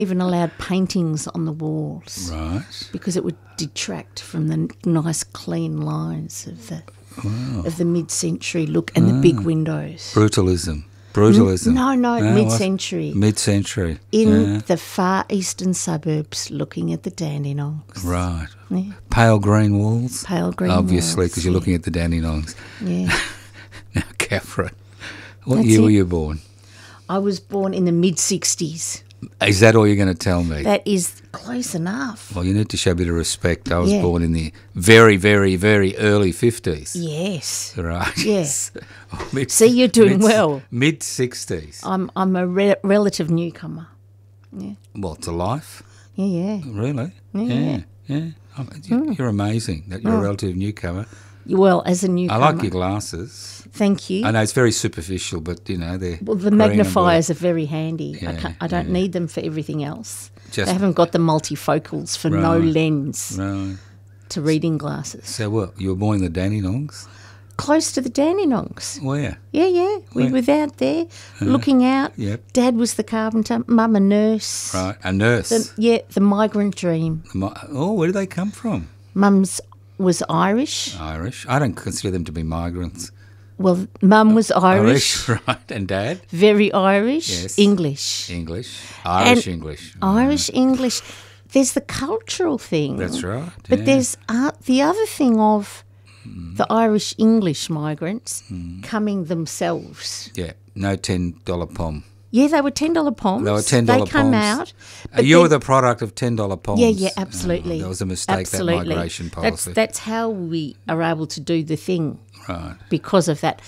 even allowed paintings on the walls. Right. Because it would detract from the nice clean lines of the mid-century look and the big windows. Brutalism. No, mid-century. Mid-century. In the far eastern suburbs, looking at the Dandenongs. Right. Yeah. Pale green walls. Pale green obviously, walls, because you're looking at the Dandenongs. Yeah. Now, Catherine, what That's year were it. you born? I was born in the mid-60s. Is that all you're going to tell me? That is close enough. Well, you need to show a bit of respect. I was Yeah. born in the very, very, very early 50s. Yes. Right. Yes. See, you're doing well. Mid-60s. I'm a relative newcomer. Yeah. Well, to life? Yeah. Really? Yeah. Yeah. You're amazing that you're a relative newcomer. Well, as a I newcomer. like your glasses. Thank you. I know it's very superficial, but, they're Well, the green and magnifiers are very handy. Yeah, I don't need them for everything else. Just- they haven't got the multifocals for no Right. lens Right. to reading glasses. So what, you were born in the Dandenongs? Close to the Dandenongs. Where? Yeah. We Where? were out there looking out. Yep. Dad was the carpenter, Mum a nurse. Right. A nurse. The migrant dream. Where do they come from? Mum's was Irish. Irish. I don't consider them to be migrants. Well, Mum was Irish. Right. And Dad? Very Irish. Yes. English. English. Irish English. Irish English. There's the cultural thing. That's right. But yeah. there's the other thing of the Irish English migrants coming themselves. Yeah. No $10 pom. Yeah, they were $10 poms. They were $10 They come poms. out. but You're then- the product of $10 poms. Yeah, absolutely. That was a mistake, Absolutely. that migration policy. That's how we are able to do the thing. Right. Because of that.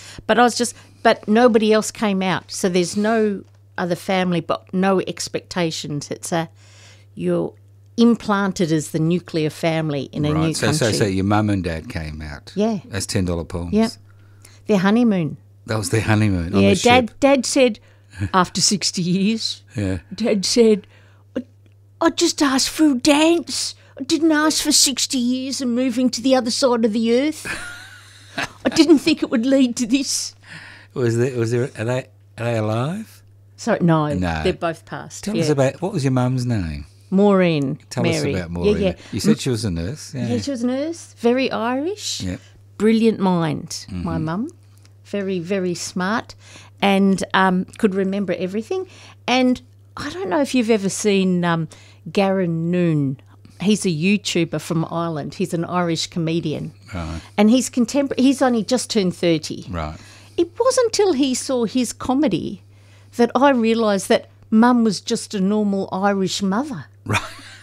But nobody else came out. So there's no other family, but no expectations. You're implanted as the nuclear family in a new country. So your mum and dad came out. Yeah. As $10 poms. Yeah. Their honeymoon. That was their honeymoon on Yeah, the ship. Dad said, after 60 years, Yeah. Dad said, I just asked for a dance. I didn't ask for 60 years and moving to the other side of the earth. I didn't think it would lead to this. Are they alive? Sorry, no, No. they're both passed. Tell us about, what was your mum's name? Maureen. Tell Mary. us about Maureen. Yeah. You said she was a nurse. Yeah, she was a nurse, very Irish, Yeah. brilliant mind, my mum, very, very smart, and could remember everything. And I don't know if you've ever seen Garen Noon. He's a YouTuber from Ireland. He's an Irish comedian. Right. And he's contemporary. He's only just turned 30. Right. It wasn't until he saw his comedy that I realised that Mum was just a normal Irish mother. Right.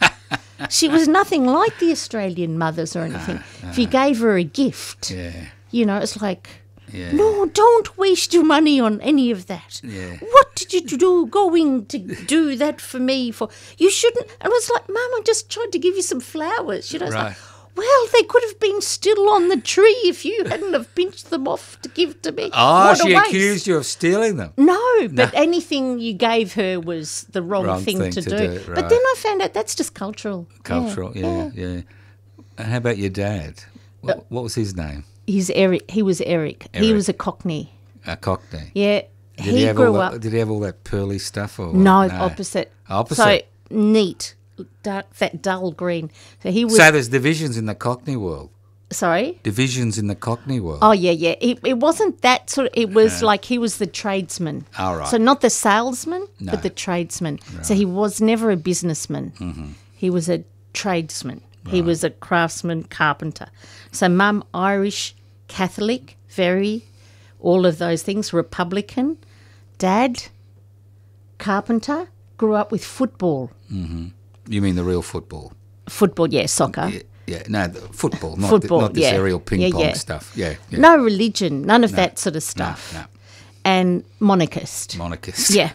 She was nothing like the Australian mothers or anything. If you gave her a gift, Yeah. it's like, Yeah. no, don't waste your money on any of that. Yeah. What did you do going to do that for me for? You shouldn't. And I was like, Mum, I just tried to give you some flowers. It's Right. like, well, they could have been still on the tree if you hadn't have pinched them off to give to me. Oh, What a she waste. accused you of stealing them. No, but anything you gave her was the wrong thing to do. right. But then I found out that's just cultural. Cultural, yeah. And how about your dad? What was his name? He's Eric. He was Eric. He Eric. was a Cockney. A Cockney. Yeah. Did he have grew all up. Did he have all that pearly stuff? Or No, opposite. Opposite. So neat, dark, that dull green. So he was. So there's divisions in the Cockney world. Sorry. Divisions in the Cockney world. Oh yeah. It wasn't that sort of. It was like he was the tradesman. All right. So not the salesman, No. but the tradesman. So he was never a businessman. Mm-hmm. He was a tradesman. He was a craftsman, carpenter. So Mum, Irish, Catholic, very, all of those things. Republican. Dad, carpenter. Grew up with football. You mean the real football? Football, yeah, soccer. Yeah. No, the football, not Football, not this yeah. aerial ping Yeah, pong yeah. stuff. Yeah. No religion, none of that sort of stuff. No. And monarchist. Monarchist. Yeah.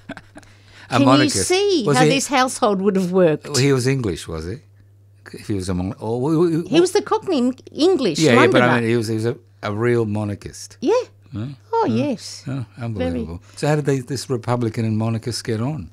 A Can monarchist. you see Was how he, this household would have worked? Well, he was English, was he? If he was a He was the Cockney English Yeah, but Londoner. I mean, he was a real monarchist. Yeah. Oh, yes. Oh, unbelievable. So how did this Republican and monarchist get on?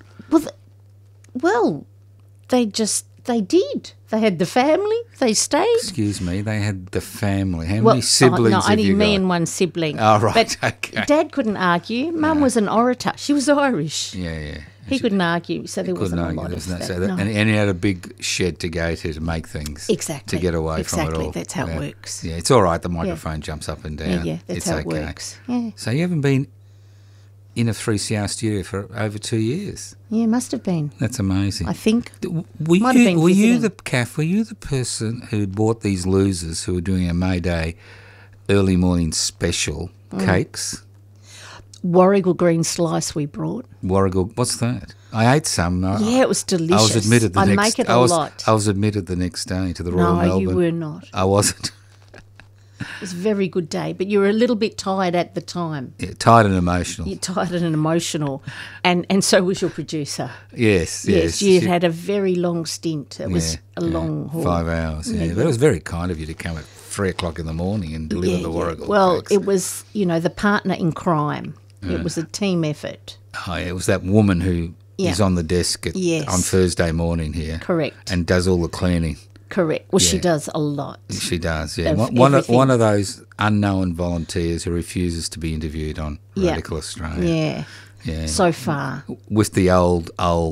Well, they did. They had the family. They stayed. Excuse me, they had the family. How Well, many siblings no, have only you me got? and one sibling. Oh, right, But okay. Dad couldn't argue. Mum was an orator. She was Irish. Yeah. He couldn't argue, so there wasn't a lot of that. No. And he had a big shed to go to make things. Exactly. To get away from it all. Exactly, that's how it works. Yeah, it's all right. The microphone jumps up and down. Yeah, that's it's how okay. it works. Yeah. So you haven't been in a 3CR studio for over 2 years. Yeah, must have been. That's amazing. I think. Were you the person who bought these losers who were doing a May Day early morning special cakes? Warrigal green slice we brought. Warrigal, what's that? I ate some. Yeah, it was delicious. I was admitted the next. make it a lot. I was admitted the next day to the Royal Melbourne. No, you were not. I wasn't. It was a very good day, but you were a little bit tired at the time. Yeah, tired and emotional. You're tired and emotional, and so was your producer. Yes. You had a very long stint. It was a long haul. 5 hours, yeah. But it was very kind of you to come at 3 o'clock in the morning and deliver the Warrigal Well, cakes. it was, the partner in crime. It was a team effort. Oh, yeah, it was that woman who is on the desk on Thursday morning here. Correct. And does all the cleaning. Correct. Well, she does a lot. She does, yeah. Of One of those unknown volunteers who refuses to be interviewed on Radical Australia. Yeah. So far. With the old,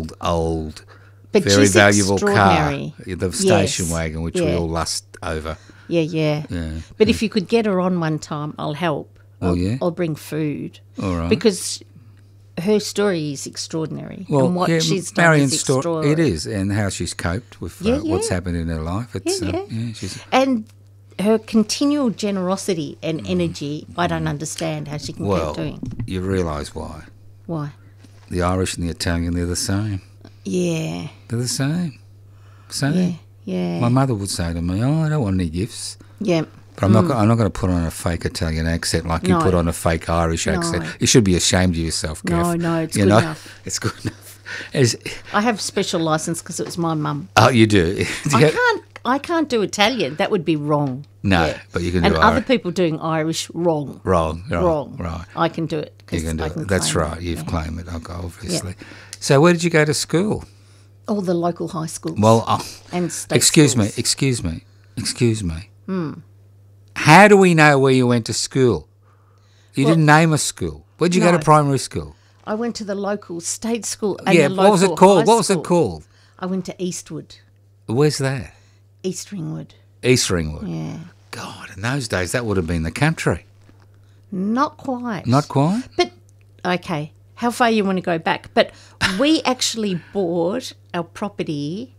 But very she's valuable car, extraordinary. the station wagon, which we all lust over. Yeah. But if you could get her on one time, I'll help. I'll bring food. All right. Because her story is extraordinary. Well, and what she's done Marion's is extraordinary. story, it is, and how she's coped with what's happened in her life. It's, and her continual generosity and energy, I don't understand how she can keep doing. You realise why. Why? The Irish and the Italian, they're the same. Yeah. They're the same. Same. Yeah. My mother would say to me, I don't want any gifts. Yeah. But I'm not going to put on a fake Italian accent like you put on a fake Irish accent. You should be ashamed of yourself, Kev. No, it's good enough. It's good enough. I have special licence because it was my mum. Oh, you do? I can't do Italian. That would be wrong. No, but you can do Irish. And Irish. other people doing Irish, wrong. Wrong. Right. I can do it. You can do it. That's right. You've claimed it, obviously. Yeah. So where did you go to school? All the local high schools. Well, and state excuse schools. me. How do we know where you went to school? You didn't name a school. Where'd you go to primary school? I went to the local state school and the local what was it called? What was it called? I went to Eastwood. Where's that? East Ringwood. East Ringwood. Yeah. God, in those days that would have been the country. Not quite. Not quite? But, okay, how far you want to go back? But we actually bought our property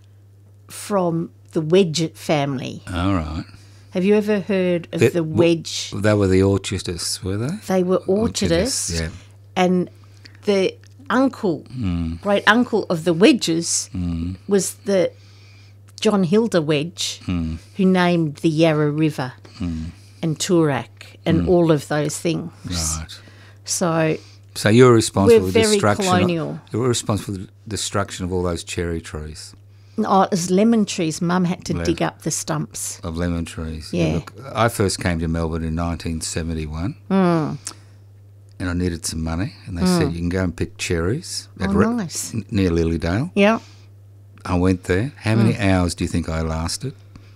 from the Wedge family. All right. Have you ever heard of the Wedge? They were the orchardists, were they? They were orchardists. Yeah. And the uncle, great uncle of the Wedges was the John Hilda Wedge, who named the Yarra River and Toorak and all of those things. Right. So you were responsible we're for the very destruction. colonial. You were responsible for the destruction of all those cherry trees. Oh, it was lemon trees. Mum had to dig up the stumps. Of lemon trees. Yeah. Look, I first came to Melbourne in 1971 and I needed some money and they said you can go and pick cherries at nice. Near Lilydale. Yeah. I went there. How many hours do you think I lasted?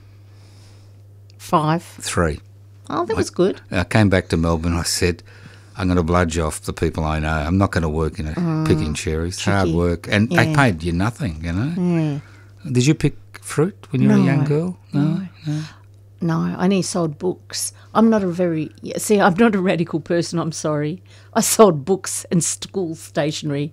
5. 3. Oh, that was good. I came back to Melbourne. I said, I'm going to bludge off the people I know. I'm not going to work in picking cherries. Tricky. Hard work. And they paid you nothing, you know. Did you pick fruit when you were a young girl? No, I only sold books. I'm not a radical person, I'm sorry. I sold books and school stationery.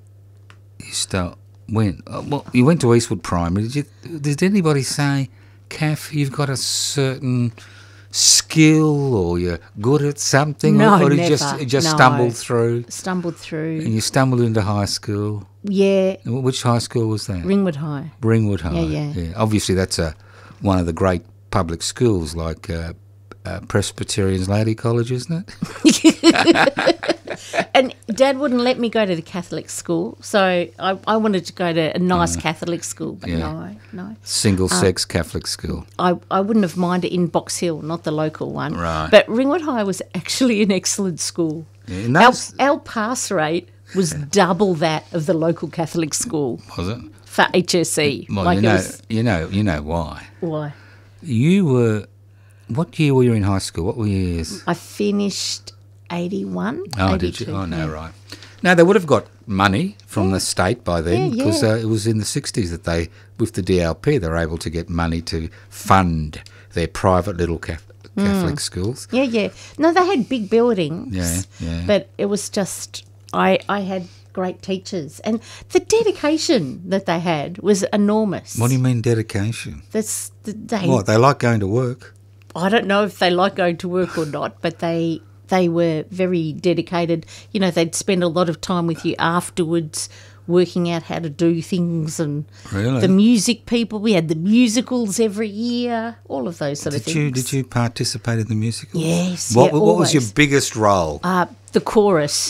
You went to Eastwood Primary. Did anybody say, Kath, you've got a certain skill or you're good at something? No, or never. You just stumbled through? Stumbled through. And you stumbled into high school? Yeah. Which high school was that? Ringwood High. Ringwood High. Yeah. Obviously, that's one of the great public schools, like Presbyterian's Lady College, isn't it? And Dad wouldn't let me go to the Catholic school, so I wanted to go to a nice Catholic school, but no. Single-sex Catholic school. I wouldn't have minded in Box Hill, not the local one. Right. But Ringwood High was actually an excellent school. Yeah, our pass rate was double that of the local Catholic school. Was it? For HSE. Well, you know why. Why? What year were you in high school? What were years? I finished 81. Oh, 82, did you? Oh, no, right. No, they would have got money from the state by then, Yeah, because yeah. it was in the 60s that they, with the DLP, they were able to get money to fund their private little Catholic schools. Yeah, yeah. No, they had big buildings. Yeah, yeah. But it was just, I had great teachers. And the dedication that they had was enormous. What do you mean dedication? They, What, they like going to work? I don't know if they like going to work or not, but they were very dedicated. You know, they'd spend a lot of time with you afterwards working out how to do things, and Really? the music people. We had the musicals every year, all of those sort of things. Did you participate in the musicals? Yes, What yeah, was your always. biggest role? The chorus.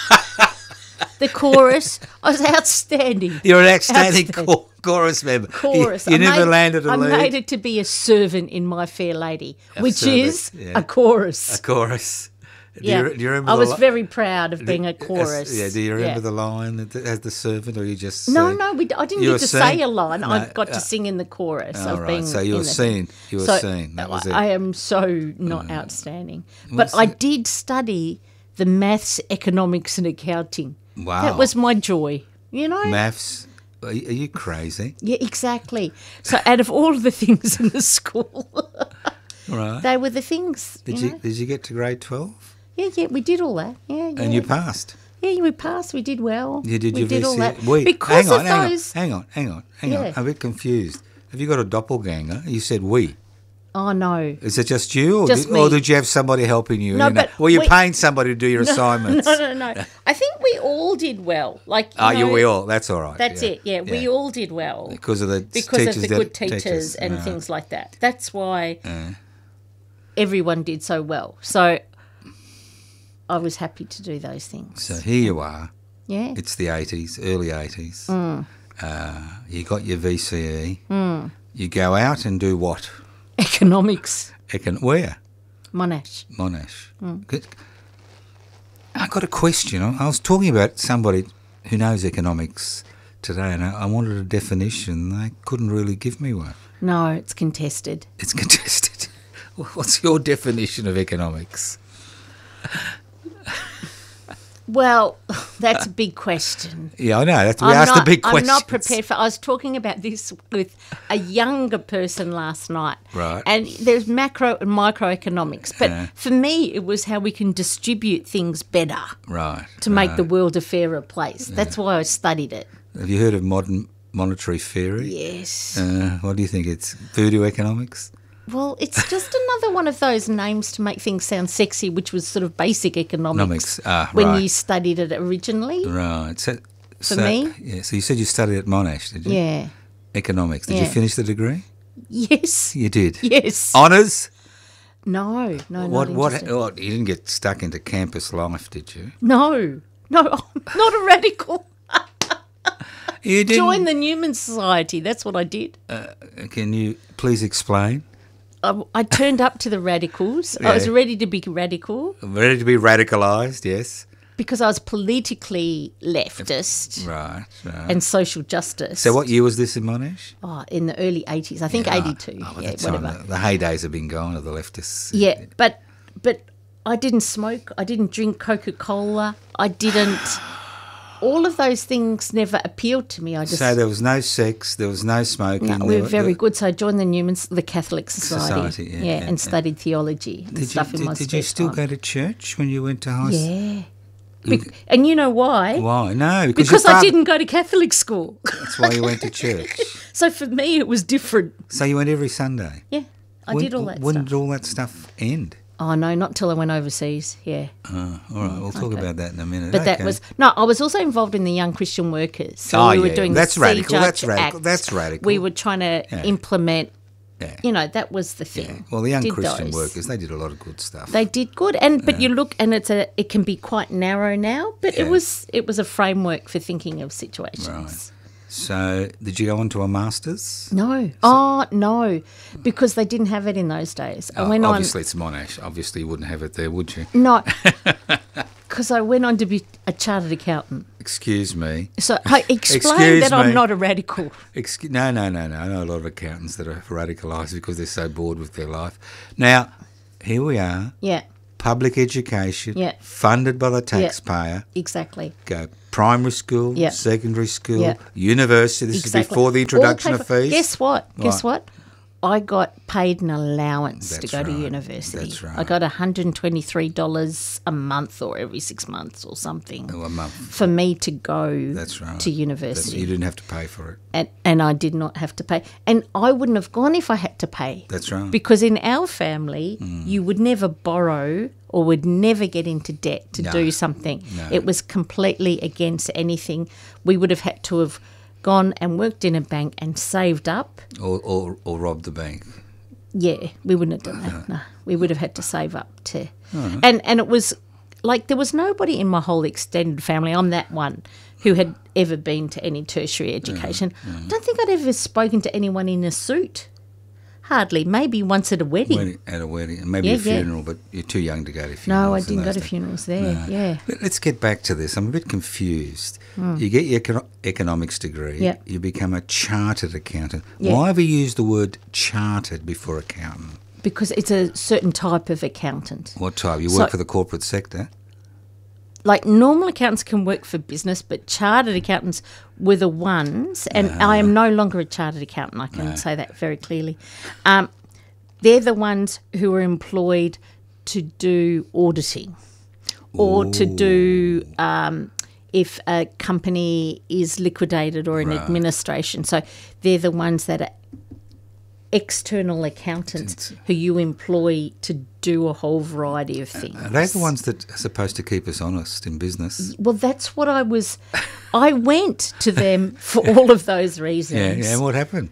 The chorus. I was outstanding. You're an outstanding chorus member. Chorus. You never landed a I lead. made it to be a servant in My Fair Lady, which servant, is yeah. a chorus. A chorus. Yeah. Do you remember I the was li- very proud of being a chorus. Yeah, do you remember Yeah. the line that has the servant, or you just No, sing? no, I didn't You get were to singing? say a line. I No, got to sing in the chorus Oh, of right. being So you in were the singing. You were So singing. That was it. I am so not outstanding. But What's I it? did study the maths, economics and accounting. Wow. That was my joy, you know? Maths. Are you crazy? Yeah, exactly. So out of all of the things in the school, Right. they were the things. Did you you know? did you get to grade 12? Yeah, we did all that. Yeah, yeah. And you passed. Yeah, we passed. We did well. You did we your did all VCA. that Wait, because hang of on, those. Hang on. I'm Yeah. a bit confused. Have you got a doppelganger? You said we. Oh no. Is it just you, or, Just or me. did you have somebody helping you? No, you know? but Well, you're we- paying somebody to do your assignments. No. I think we all did well. Like, We all. That's all right. That's it. Yeah, we all did well because of the because teachers of the that- good teachers and right. things like that. That's why everyone did so well. So I was happy to do those things. So here you are. Yeah. It's the 80s, early 80s. Mm. You got your VCE. You go out and do what? Economics. Where? Monash. Monash. Good. I got a question. I was talking about somebody who knows economics today, and I wanted a definition. They couldn't really give me one. No, it's contested. It's contested. What's your definition of economics? Well, that's a big question. Yeah, I know. We asked the big questions. I'm not prepared for. I was talking about this with a younger person last night. Right. And there's macro and microeconomics, but Yeah. for me, it was how we can distribute things better Right. to make the world a fairer place. That's why I studied it. Have you heard of modern monetary theory? Yes. What do you think? It's voodoo economics? Well, it's just another one of those names to make things sound sexy, which was sort of basic economics when right. you studied it originally. Right. So me? Yeah. So you said you studied at Monash, did you? Yeah. Economics. Did you Yeah. finish the degree? Yes. You did. Yes. Honours? No, not What? interested. You didn't get stuck into campus life, did you? No, I'm not a radical. You didn't. Join the Newman Society. That's what I did. Can you please explain? I turned up to the radicals. I was Yeah. ready to be radical Ready to be radicalised? Yes. because I was politically leftist Right. and social justice. So what year was this in Monash? Oh, in the early 80s. I think 82. Oh, yeah, that's whatever. on the heydays have been gone of the leftists. Yeah, but I didn't smoke. I didn't drink Coca-Cola. I didn't. All of those things never appealed to me. I just. So there was no sex, there was no smoking. No, we were very good. So I joined the Catholic Society. Society, yeah, and studied theology and stuff in my Did you spare still time. go to church when you went to high school? Yeah. And you know why? Why? No, Because your I father- didn't go to Catholic school. That's why you went to church. So for me, it was different. So you went every Sunday? Yeah, I did all that When stuff. did all that stuff end? Oh, no, not till I went overseas. Yeah. All right, we'll talk about that in a minute. But that Okay. was no. I was also involved in the Young Christian Workers. So Oh, we were yeah, doing that's the radical, C that's Judge radical, Act. that's radical. We were trying to implement. Yeah. You know, that was the thing. Well, the Young Did Christian those. Workers, they did a lot of good stuff. They did good, but you look, and it can be quite narrow now. But Yeah. it was a framework for thinking of situations. Right. So did you go on to a master's? No, no, because they didn't have it in those days. I went Obviously, it's Monash. Obviously, you wouldn't have it there, would you? on no, because I went on to be a chartered accountant. Excuse me. So I explained Excuse that I'm me. not a radical. No. I know a lot of accountants that are radicalised because they're so bored with their life. Now, here we are, Yeah, public education, Yeah. funded by the taxpayer. exactly. Go primary school, Yeah. secondary school, Yeah. university. This Exactly. is before the introduction All of paid for- fees. Guess what? Right. Guess what? I got paid an allowance to That's go to right. university. That's right. I got $123 a month or every 6 months or something Oh, a month. for me to go That's right. to You university. didn't have to pay for it. And I did not have to pay. And I wouldn't have gone if I had to pay. That's right. Because in our family, you would never borrow or would never get into debt to No. do something. No. It was completely against anything. We would have had to have gone and worked in a bank and saved up. Or rob the bank. Yeah, we wouldn't have done that. No, we would have had to save up to. And it was like there was nobody in my whole extended family. I'm that one who had ever been to any tertiary education. I don't think I'd ever spoken to anyone in a suit. Hardly. Maybe once at a wedding. At a wedding, and maybe Yeah, a yeah. funeral, but you're too young to go to funerals. No, I in didn't go those to days. funerals there. No. Yeah. Let's get back to this. I'm a bit confused. You get your economics degree. Yeah. You become a chartered accountant. Yeah. Why have you used the word chartered before accountant? Because it's a certain type of accountant. What type? You So- work for the corporate sector? Like normal accountants can work for business, but chartered accountants were the ones, and I am no longer a chartered accountant, I can say that very clearly. They're the ones who are employed to do auditing or to do if a company is liquidated or in administration. So they're the ones that are external accountants who you employ to do a whole variety of things. Are they the ones that are supposed to keep us honest in business? Well, that's what I was. I went to them for all of those reasons. Yeah. And what happened?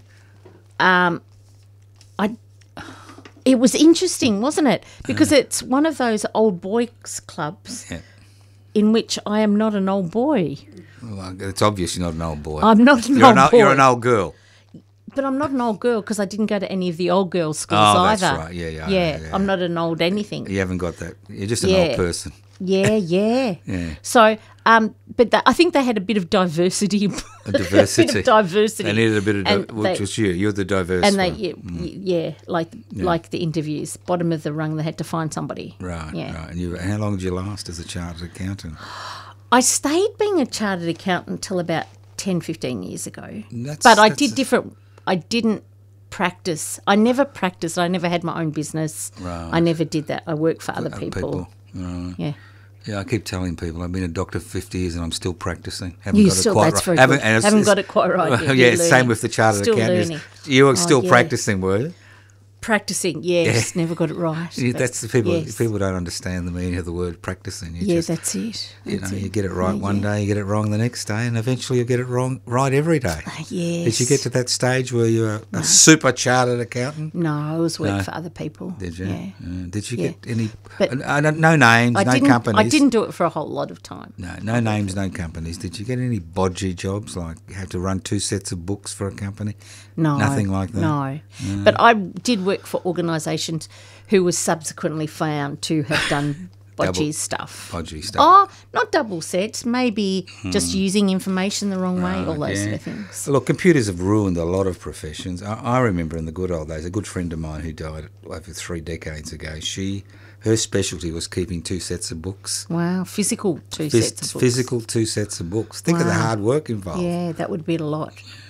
It was interesting, wasn't it? Because it's one of those old boys clubs Yeah. in which I am not an old boy. Well, it's obvious you're not an old boy. I'm not an you're old boy. You're an old girl. But I'm not an old girl because I didn't go to any of the old girls' schools Oh, either. that's right. Yeah. I'm not an old anything. You haven't got that. You're just an Yeah. old person. Yeah. Yeah. So, but I think they had a bit of diversity. A diversity. a bit of diversity. They needed a bit of, And which they- was you. You're the diverse And they, one. like the interviews, bottom of the rung, they had to find somebody. Right, Yeah. right. And how long did you last as a chartered accountant? I stayed being a chartered accountant until about 10, 15 years ago. That's- But I that's did a- different. I didn't practice. I never practiced. I never had my own business. Right. I never did that. I worked for other people. Right. Yeah. Yeah, I keep telling people I've been a doctor for 50 years and I'm still practicing. Haven't You got still, it quite that's right. very Haven't, good. and it's- Haven't it's- got it quite right yet. yeah, You're same learning. with the chartered Still accountant. learning. You were still yeah. practicing, were you? Practicing, yes. Never got it right. Yeah, but that's the people. yes. People don't understand the meaning of the word practicing. Yeah, that's it. you know, That's you it. get it right one day, you get it wrong the next day, and eventually you get it wrong right every day. Yes. Did you get to that stage where you're a super chartered accountant? No, I was working No. for other people. Did you? Yeah. Did you Yeah. get any? But no names, no companies. I didn't do it for a whole lot of time. No names, no companies. Did you get any bodgy jobs like you had to run 2 sets of books for a company? No. Nothing like that? No. But I did work for organisations who was subsequently found to have done bodgy stuff. Bodgy stuff. Oh, not double sets, maybe just using information the wrong way, all those sort of things. Look, computers have ruined a lot of professions. I remember in the good old days, a good friend of mine who died over 3 decades ago, her specialty was keeping 2 sets of books. Wow, physical two sets of books. Physical 2 sets of books. Think of the hard work involved. Yeah, that would be a lot.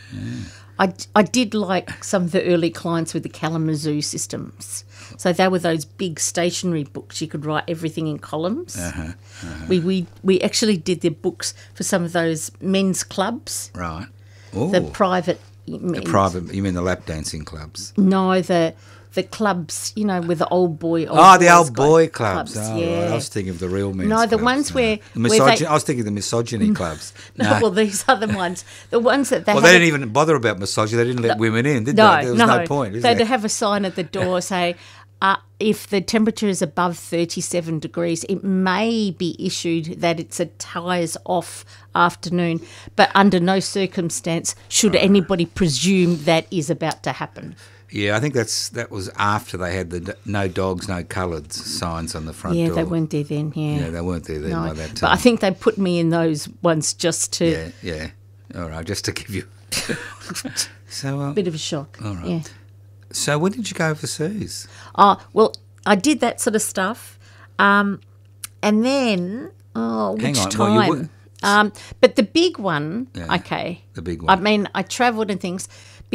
I did like some of the early clients with the Kalamazoo systems. So they were those big stationary books. You could write everything in columns. We actually did the books for some of those men's clubs, Right. Oh, the private. you mean the lap dancing clubs? No, the clubs, you know, with the old boy. The boys old boy clubs. Oh, yeah. right. I was thinking of the real men's No, the clubs. ones where I was thinking of the misogyny clubs. No, well, these are the ones. The ones that they Well, they didn't even bother about misogyny. They didn't let women in, did No, they? There was no point, is They'd there? have a sign at the door say, if the temperature is above 37 degrees, it may be issued that it's a tyres off afternoon, but under no circumstance should anybody presume that is about to happen. Yeah, I think that was after they had the no dogs, no coloured signs on the front Yeah, door. they weren't there then, Yeah, they weren't there then by that time. But I think they put me in those ones just to... Yeah. All right, just to give you... So, Bit of a shock. all right. Yeah. So when did you go overseas? Well, I did that sort of stuff. And then, Hang which on. time? Well, But the big one, Yeah, okay. the big I one. mean, I travelled and things.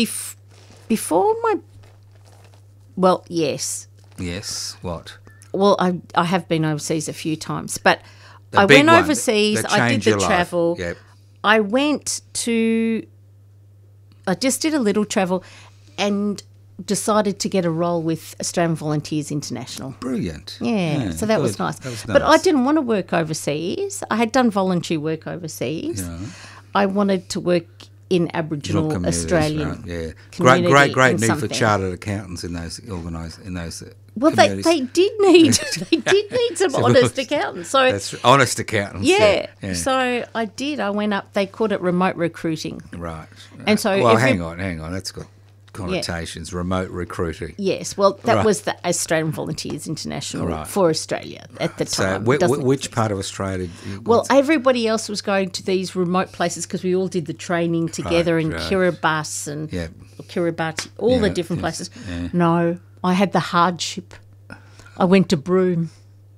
Before my... Well, yes. Yes, what? Well, I have been overseas a few times, but The I big went one overseas. that I did changed the your life. travel. Yep. I went to... I just did a little travel and decided to get a role with Australian Volunteers International. Brilliant. Yeah, so that was good. nice. That was But I nice. didn't want to work overseas. I had done voluntary work overseas. Yeah. I wanted to work in Aboriginal Communities, Australian. right, yeah. community Great in need for something. chartered accountants in those Well, communities. they did need some honest accountants. So That's honest accountants. yeah. So I did. I went up. They called it remote recruiting. Right. And so well, every- hang on. That's got connotations. Remote recruiting. Yes, well, that Right. was the Australian Volunteers International Right. for Australia at the So, time. which part of Australia? Well, everybody else was going to these remote places because we all did the training together in right. Kiribati and Yeah. Kiribati, all the Yeah, different yes, places. yeah. No, I had the hardship. I went to Broome.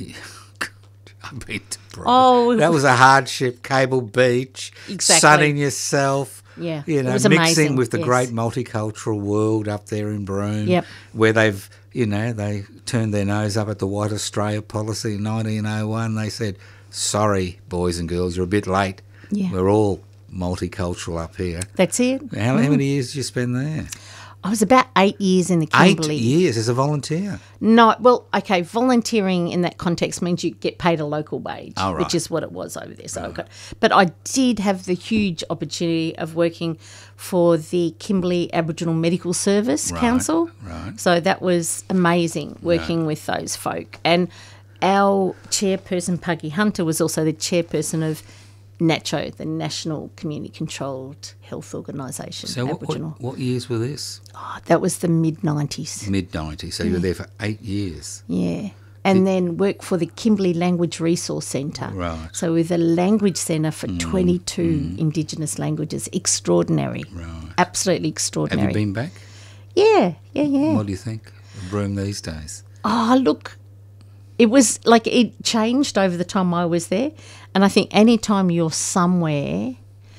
I've been to Broome. Oh. that was a hardship. Cable Beach, Exactly. sunning yourself. Yeah, you it know, was mixing amazing, with the yes. great multicultural world up there in Broome. Yep. Where they've, they turned their nose up at the White Australia policy in 1901. They said, "Sorry, boys and girls, you're a bit late. Yeah. We're all multicultural up here." That's it. How many years did you spend there? I was about 8 years in the Kimberley. 8 years as a volunteer. No, well, okay, volunteering in that context means you get paid a local wage, Oh, right. which is what it was over there. So but I did have the huge opportunity of working for the Kimberley Aboriginal Medical Service Council. right. So that was amazing working with those folk. And our chairperson, Puggy Hunter, was also the chairperson of NACCHO, the National Community Controlled Health Organisation, So Aboriginal. what years were this? Oh, that was the mid-90s. Mid-90s. So you were there for 8 years. Yeah. And then work for the Kimberley Language Resource Centre. Right. So with a language centre for 22 Indigenous languages. Extraordinary. Right. Absolutely Have extraordinary. you been back? Yeah. What do you think of Broome these days? Oh, look, it was like it changed over the time I was there. And I think any time you're somewhere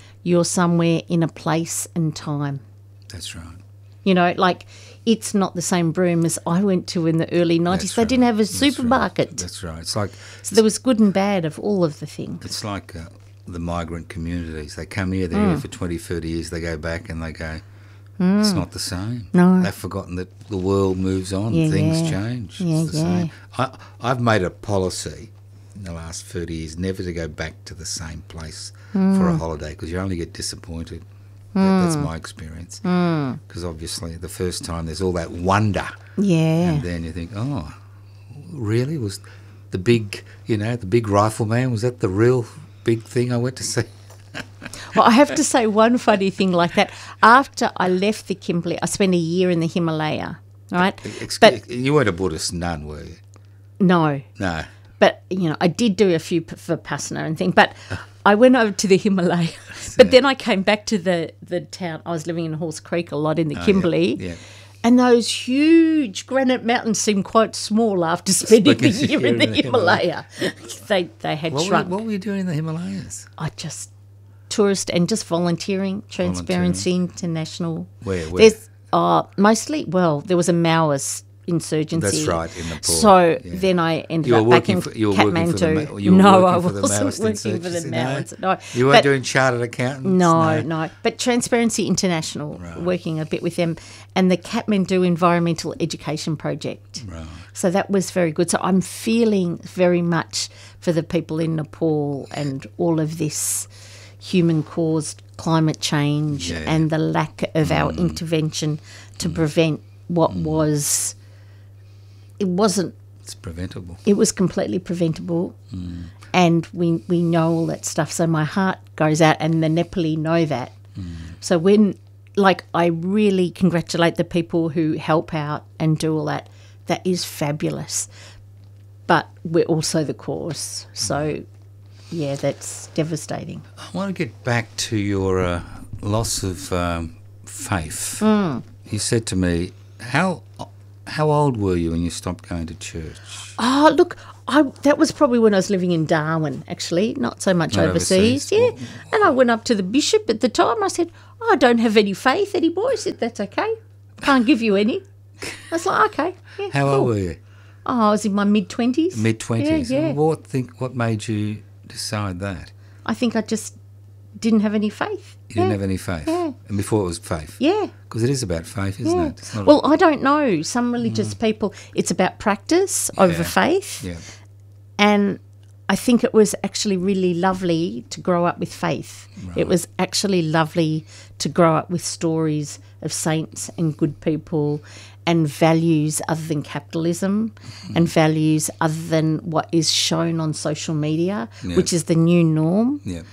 in a place and time. That's right. Like it's not the same Broome as I went to in the early 90s. That's They didn't right. have a That's right. supermarket. That's right. It's like So there was good and bad of all of the things. it's like the migrant communities. They come here, they're here for 20, 30 years, they go back and they go, it's not the same. No. They've forgotten that the world moves on, Yeah, things yeah. change. Yeah, It's the yeah. same. I've made a policy in the last 30 years never to go back to the same place for a holiday because you only get disappointed. That's my experience. Because obviously the first time there's all that wonder. Yeah. And then you think, oh, really? Was the big, the big rifleman, was that the real big thing I went to see? Well, I have to say one funny thing like that. After I left the Kimberley, I spent a year in the Himalaya, right? But You weren't a Buddhist nun, were you? no, No. but I did do a few for Vipassana and things. But I went over to the Himalaya, but then I came back to the town. I was living in Horse Creek a lot in the Kimberley. Yeah. And those huge granite mountains seemed quite small after spending a year in the Himalaya. They had shrunk. What were you doing in the Himalayas? I just tourist and just volunteering, Transparency International. Where? There's mostly, there was a Maoist insurgency. That's right, in Nepal. So Yeah. then I ended You were up back working in for- you were working for the Kathmandu. Ma- you were No, working I for the wasn't Maoist working for the insurgency, no? Maoists. No. You weren't But- doing chartered accountants? No. But Transparency International, working a bit with them, and the Kathmandu Environmental Education Project. Right. So that was very good. So I'm feeling very much for the people in Nepal and all of this human-caused climate change and the lack of our intervention to prevent what was... It wasn't... It's preventable. It was completely preventable. And we know all that stuff. So my heart goes out, and the Nepali know that. So when... I really congratulate the people who help out and do all that. That is fabulous. But we're also the cause. So, yeah, that's devastating. I want to get back to your loss of faith. You said to me, how How old were you when you stopped going to church? Oh, look, that was probably when I was living in Darwin, actually, not so much Not overseas. overseas. Yeah. And I went up to the bishop at the time. I said, I don't have any faith anymore. He said, that's okay. Can't give you any. I was like, okay. Yeah, How cool. old were you? Oh, I was in my mid-20s. Mid-20s. Yeah. What made you decide that? I think I just didn't have any faith. You didn't have any faith? Yeah. And before it was faith? Yeah. Because it is about faith, isn't Yeah. it? It's not Well, I don't know. Some religious people, it's about practice over Yeah. faith. Yeah. And I think it was actually really lovely to grow up with faith. It was actually lovely to grow up with stories of saints and good people and values other than capitalism and values other than what is shown on social media, Yeah. which is the new norm. Yeah.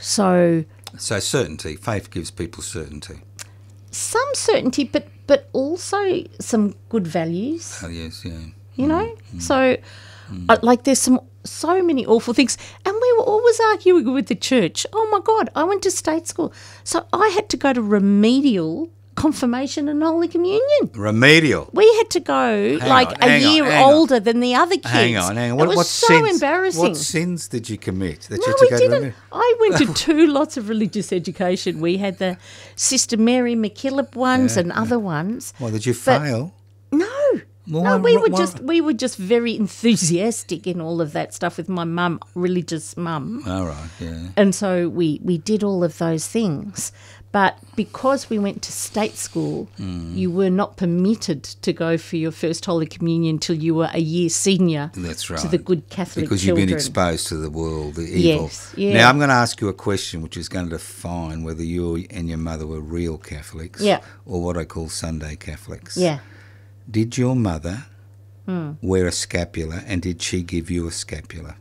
So So certainty. Faith gives people certainty. some certainty, but also some good values. Oh, yes, yeah. You know, so like there's so many awful things, and we were always arguing with the church. Oh my God, I went to state school, so I had to go to remedial confirmation and Holy Communion. Remedial. We had to go Hang on, year hang on. older than the other kids. Hang on. It What was so sins, embarrassing. What sins did you commit that you No, had to we go to didn't. remedial? I went to two lots of religious education. We had the Sister Mary MacKillop ones and other ones. Well, did you But- fail? No. Well, No, why- we were just very enthusiastic in all of that stuff with my mum, religious mum. All right, yeah. And so we did all of those things. But because we went to state school, you were not permitted to go for your first Holy Communion till you were a year senior That's right. to the good Catholic Because children. you've been exposed to the world, the evil. Yes, yeah. Now, I'm going to ask you a question which is going to define whether you and your mother were real Catholics Yeah. or what I call Sunday Catholics. Yeah. Did your mother wear a scapula, and did she give you a scapula?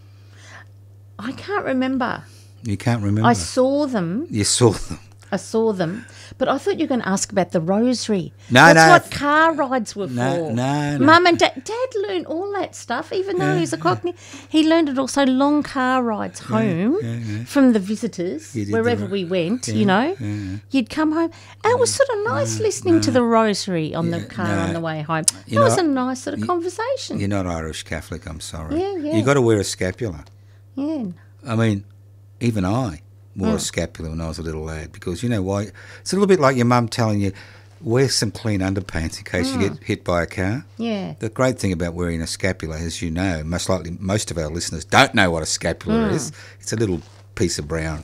I can't remember. You can't remember? I saw them. You saw them. But I thought you were going to ask about the rosary. No, That's no. what car rides were No, for. no. Mum and Dad learned all that stuff, even though he's a Cockney. He learned it also long car rides home from the visitors, You did wherever the- we went, you know. You'd come home. And it was sort of nice listening to the rosary on the car no. on the way home. You It was know, a nice sort of conversation. You're not Irish Catholic, I'm sorry. Yeah, yeah. You got to wear a scapula. Yeah. I mean, even I wore a scapula when I was a little lad because you know why? It's a little bit like your mum telling you, wear some clean underpants in case you get hit by a car. Yeah. The great thing about wearing a scapula, as you know, most likely most of our listeners don't know what a scapula is. It's a little piece of brown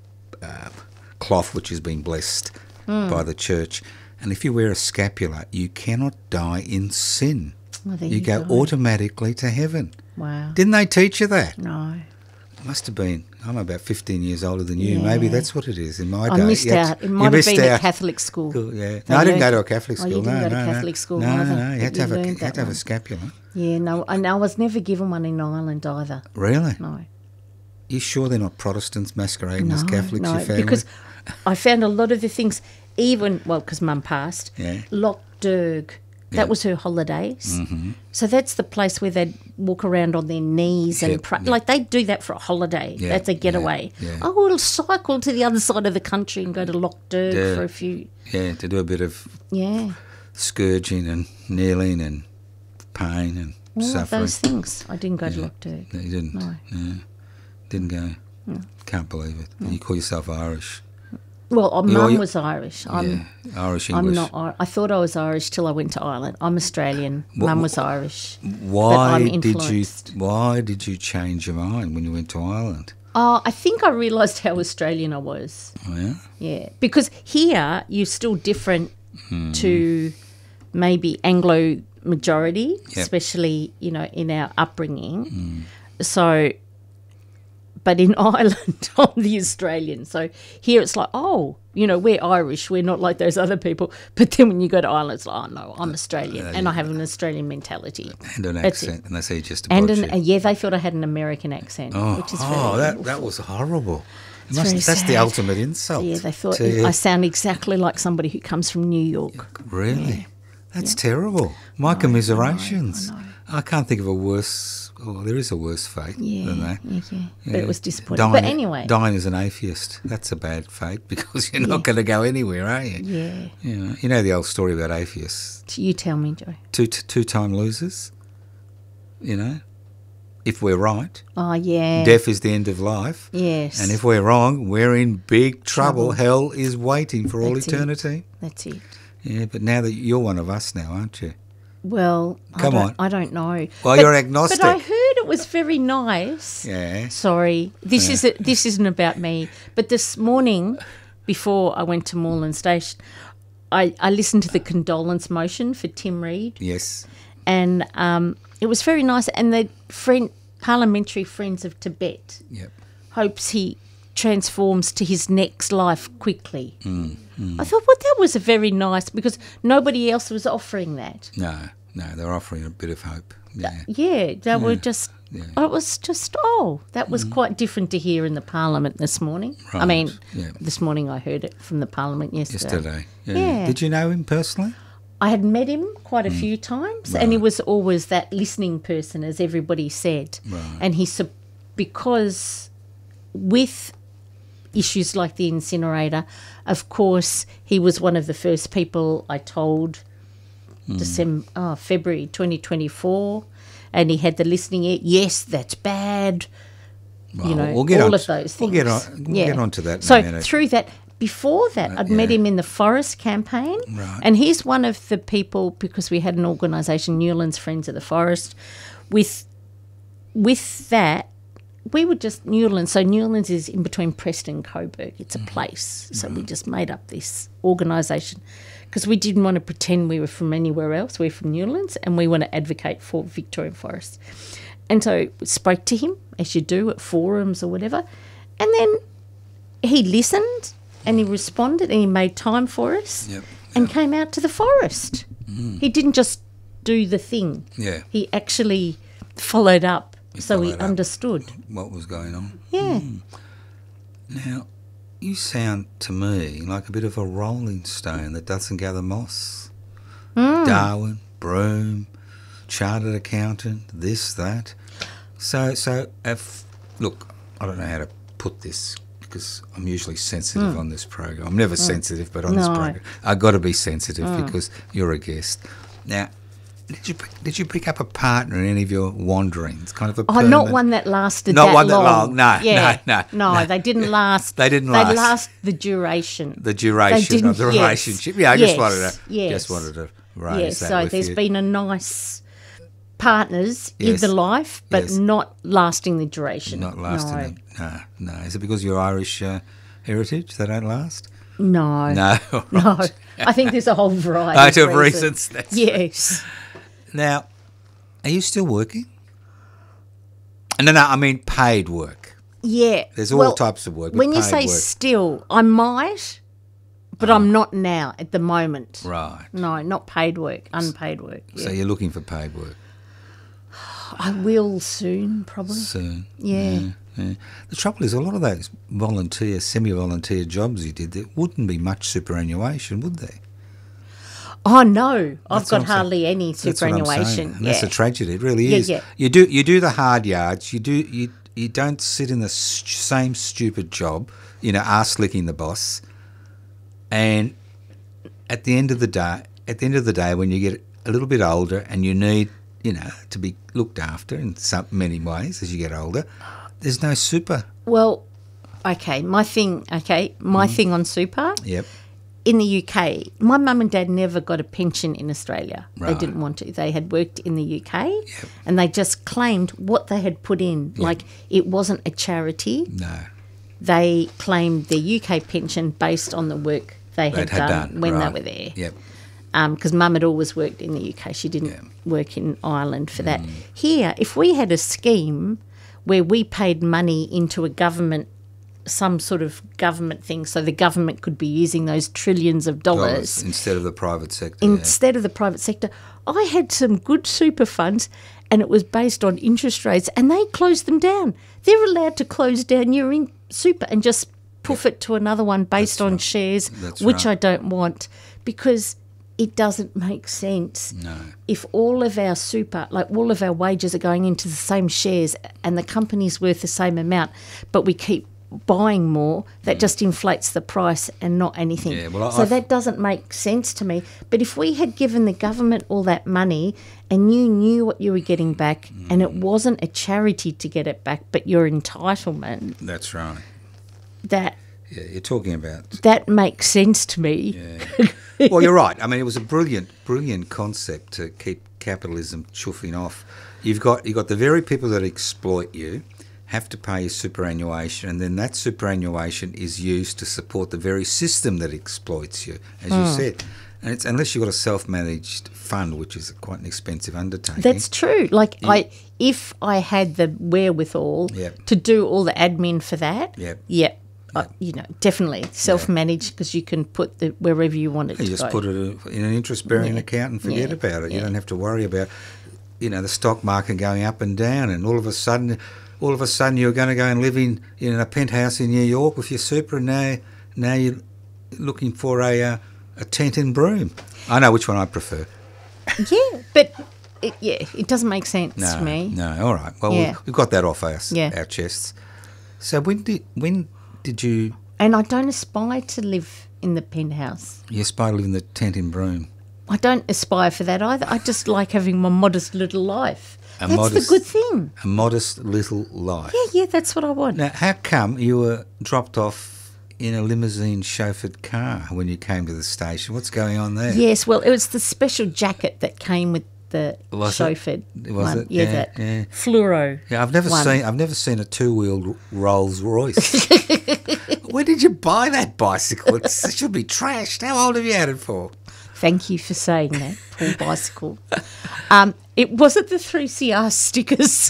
cloth which has been blessed by the church. And if you wear a scapula, you cannot die in sin. Well, there you go automatically to heaven. Wow. Didn't they teach you that? No. Must have been. I'm about 15 years older than you. Yeah. Maybe that's what it is. In my I day, missed you had out. to- It you might have missed been a out. Catholic school. Cool, yeah. They No, I didn't go learned- to a Catholic Oh, school. you didn't no, go to no, Catholic no. school No, either, no. You had but to have you a learned that one. scapula. Yeah, no, and I was never given one in Ireland either. Really? No. You sure they're not Protestants masquerading as Catholics? No, your family? because I found a lot of the things, even, well, because Mum passed, Yeah. Loch Derg, that was her holidays. Mm-hmm. So that's the place where they'd walk around on their knees and Yep, pray. yep. Like they do that for a holiday. Yeah, That's a getaway. yeah. Oh, we'll cycle to the other side of the country and go to Loch Derg Yeah. for a few. Yeah, to do a bit of Yeah, scourging and kneeling and pain and all of suffering. those things. I didn't go to Loch Derg. No, you didn't. No. Didn't go. Can't believe it. And you call yourself Irish. Well, You- Mum you- was Irish. Irish I'm English. not. I thought I was Irish till I went to Ireland. I'm Australian. Mum was Irish. Why I'm did you? influenced. Why did you change your mind when you went to Ireland? I think I realised how Australian I was. Oh yeah. Yeah, because here you're still different to maybe Anglo majority, Yep. especially in our upbringing. So, but in Ireland, I'm the Australian. So here it's like, oh, we're Irish. We're not like those other people. But then when you go to Ireland, it's like, oh no, I'm Australian, and I have an Australian mentality. And an That's accent, and they say just And about you. yeah, they thought I had an American accent, which is very that was horrible. very That's the sad. ultimate insult. Yeah, they thought to you. I sound exactly like somebody who comes from New York. Really? That's terrible. My commiserations. I can't think of a worse. Oh, there is a worse fate than that. Yeah. Yeah. But it was disappointing. But anyway. Dying as an atheist, that's a bad fate because you're not going to go anywhere, are you? Yeah. You know the old story about atheists. You tell me, Joe. Two-time losers, if we're right. Oh, yeah. Death is the end of life. Yes. And if we're wrong, we're in big trouble. Hell is waiting for all eternity. That's it. Yeah, but now that you're one of us now, aren't you? Well, I don't know. Well, you're agnostic. But I heard it was very nice. Yeah. Sorry, this isn't about me. But this morning, before I went to Moreland Station, I listened to the condolence motion for Tim Reid. Yes. And it was very nice. And the Parliamentary Friends of Tibet hopes he transforms to his next life quickly. I thought, well, that was a very nice, because nobody else was offering that. No, they're offering a bit of hope. Yeah. They were just, it was just, that was quite different to hear in the Parliament this morning. Right. I mean, this morning I heard it from the Parliament yesterday. Yeah. Did you know him personally? I had met him quite a few times, and he was always that listening person, as everybody said. Right. And because with issues like the incinerator, of course, he was one of the first people I told February 2024, and he had the listening ear. Yes, that's bad. Well, We'll get all of those things. We'll get on to that in a minute. Through that, before that, I'd met him in the Forest campaign, and he's one of the people, because we had an organisation, Newlands Friends of the Forest, with that, we were just Newlands. So Newlands is in between Preston and Coburg. It's a place. So we just made up this organisation because we didn't want to pretend we were from anywhere else. We're from Newlands, and we want to advocate for Victorian forests. And so we spoke to him, as you do at forums or whatever, and then he listened and he responded and he made time for us and came out to the forest. He didn't just do the thing. Yeah. He actually followed up. So he understood what was going on. Yeah. Now, you sound to me like a bit of a rolling stone that doesn't gather moss. Darwin, Broome, chartered accountant, this, that. So look, I don't know how to put this because I'm usually sensitive on this program. I'm never sensitive, but on this program, I've got to be sensitive because you're a guest. Now, did you pick up a partner in any of your wanderings? Kind of a permanent... not one that lasted not that one long. That long. No, they didn't last. They didn't last. They last the duration. The duration of the relationship. Yeah, I just wanted to raise that so with there's you. been a nice partners in the life, but not lasting the duration. Not lasting it. No. Is it because you're Irish heritage they don't last? No. No. No. I think there's a whole variety of reasons. Yes. Now, are you still working? No, I mean paid work. Yeah. There's all types of work. When you say still, I might, but I'm not now at the moment. Right. No, not paid work, unpaid work. Yeah. So you're looking for paid work? I will soon, probably. Soon. Yeah. The trouble is, a lot of those volunteer, semi-volunteer jobs you did, there wouldn't be much superannuation, would there? Oh no, I've got hardly any superannuation. And that's a tragedy. It really is. Yeah. You do the hard yards. You don't sit in the same stupid job, arse licking the boss. And at the end of the day, when you get a little bit older and you need, to be looked after in many ways as you get older, there's no super. Well, my thing on super. Yep. In the UK, my mum and dad never got a pension in Australia. Right. They didn't want to. They had worked in the UK and they just claimed what they had put in. Yep. Like it wasn't a charity. No. They claimed their UK pension based on the work they had done when they were there. Yep. Because mum had always worked in the UK. She didn't work in Ireland for that. Here, if we had a scheme where we paid money into a government, some sort of government thing, so the government could be using those trillions of dollars instead of the private sector. I had some good super funds, and it was based on interest rates, and they closed them down. They're allowed to close down your super and just poof it to another one based on shares, which I don't want, because it doesn't make sense. No. If all of our super, like all of our wages are going into the same shares and the company's worth the same amount, but we keep buying more, that just inflates the price and not anything. Yeah, well, so that doesn't make sense to me. But if we had given the government all that money and you knew what you were getting back and it wasn't a charity to get it back, but your entitlement, That's right. that Yeah, you're talking about... that makes sense to me. Yeah. Well, you're right. I mean, it was a brilliant concept to keep capitalism chuffing off. You've got the very people that exploit you have to pay your superannuation, and then that superannuation is used to support the very system that exploits you, as you said. And it's unless you've got a self-managed fund, which is quite an expensive undertaking. That's true. Like if I had the wherewithal Yep. to do all the admin for that, Yep. definitely self-managed because you can put the wherever you want it You to just go. put it in an interest-bearing account and forget about it. You don't have to worry about, the stock market going up and down, and all of a sudden you're going to go and live in a penthouse in New York with your super, and now you're looking for a tent in Broome. I know which one I prefer. Yeah, but it doesn't make sense to me. No, all right. Well, we've got that off our chests. So when did you... And I don't aspire to live in the penthouse. You aspire to live in the tent in Broome? I don't aspire for that either. I just like having my modest little life. That's the good thing. A modest little life. Yeah, that's what I want. Now, how come you were dropped off in a limousine chauffeured car when you came to the station? What's going on there? Yes, well, it was the special jacket that came with the chauffeured one. It? Yeah, that fluoro. Yeah, I've never seen a two-wheeled Rolls Royce. Where did you buy that bicycle? It should be trashed. How old have you had it for? Thank you for saying that, poor bicycle. It wasn't the 3CR stickers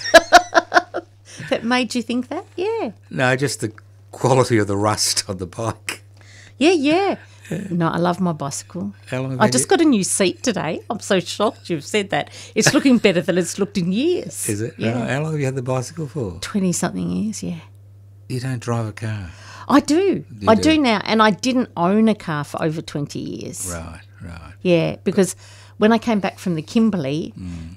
that made you think that? Yeah. No, just the quality of the rust on the bike. Yeah. No, I love my bicycle. How long have I you just got a new seat today. I'm so shocked you've said that. It's looking better than it's looked in years. Is it? Yeah. Right. How long have you had the bicycle for? 20-something years, yeah. You don't drive a car? I do. I do now, and I didn't own a car for over 20 years. Right. Yeah, because when I came back from the Kimberley,